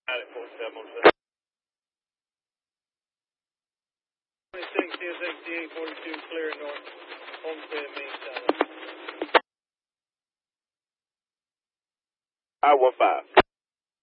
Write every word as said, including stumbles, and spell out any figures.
Got it, forty-seven oh seven. twenty-six, C S X D eight forty-two, clear north, Homestead, main south. I one five.